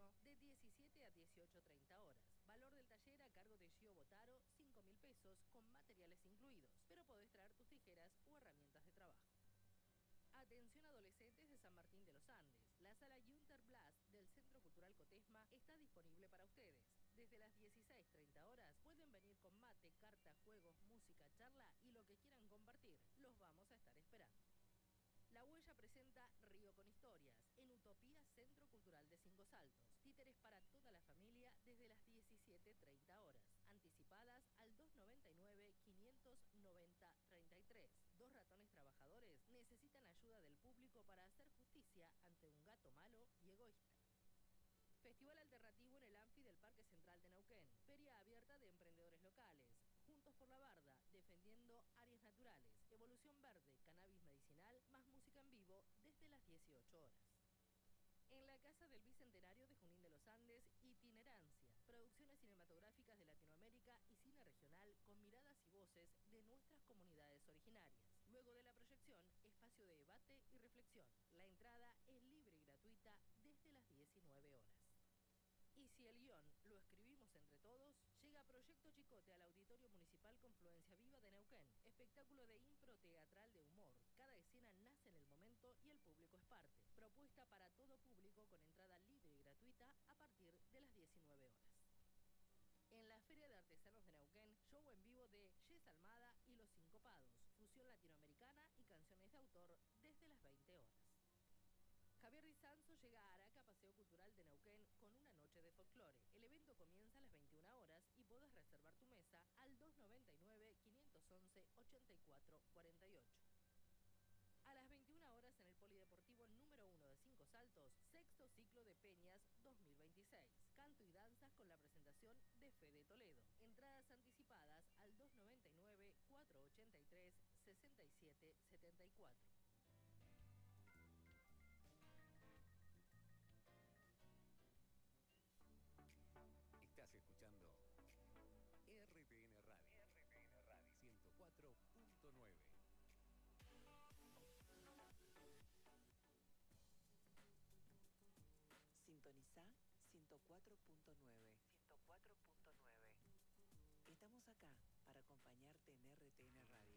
turno de 17 a 18:30 horas. Valor del taller a cargo de Gio Botaro, 5.000 pesos con materiales incluidos, pero podés traer tus tijeras o herramientas de trabajo. Atención adolescentes de San Martín de los Andes. La sala Junter Blas del Centro Cultural Cotesma está disponible para ustedes. Desde las 16:30 horas pueden venir con mate, carta, juegos, música, charla y lo que quieran compartir. Los vamos a estar esperando. La Huella presenta Río con Historias en Utopía Centro Cultural de Cinco Saltos. Títeres para toda la familia desde las 17:30 horas. Anticipadas al 299-590-33. Dos ratones trabajadores necesitan ayuda del público para hacer justicia ante un gato malo y egoísta. Festival alternativo en el Anfi del Parque Central de Neuquén. Feria abierta de emprendedores locales. Juntos por la Barda, defendiendo áreas naturales. Evolución verde, cannabis medicinal, más música en vivo desde las 18 horas. En la Casa del Bicentenario de Junín de los Andes, Itinerancia. Producciones cinematográficas de Latinoamérica y cine regional con miradas y voces de nuestras comunidades originarias. Luego de la proyección, espacio de debate y reflexión. La entrada es libre y gratuita desde las 19 horas. Y si el guión lo escribimos entre todos, llega Proyecto Chicote al Auditorio Municipal Confluencia Viva de Neuquén. Espectáculo de impro teatral de humor. Cada escena nace en el momento y el público es parte. Propuesta para todo público con entrada libre y gratuita a partir de las 19 horas. En la Feria de Artesanos de Neuquén, show en vivo de Jess Almada y Los Sincopados. Fusión latinoamericana y canciones de autor desde las 20 horas. Javier Di Sanzo llega a Araca Paseo Cultural de Neuquén con una noche de folclore. El evento comienza a las 21 horas y podés reservar tu mesa al 299-511-8448. A las 21 horas en el Polideportivo número 1 de Cinco Saltos, sexto ciclo de Peñas 2026. Canto y danzas con la presentación de Fede Toledo. Entradas anticipadas al 299-483-6774. Estás escuchando RTN Radio. RTN Radio 104.9. Sintoniza 104.9. 104.9. Estamos acá para acompañarte en RTN Radio.